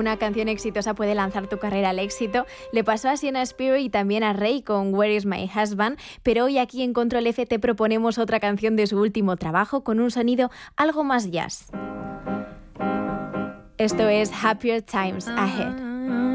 una canción exitosa puede lanzar tu carrera al éxito. Le pasó a Sienna Spear y también a Rey con Where Is My Husband, pero hoy aquí en Control F te proponemos otra canción de su último trabajo con un sonido algo más jazz. Esto es Happier Times Ahead.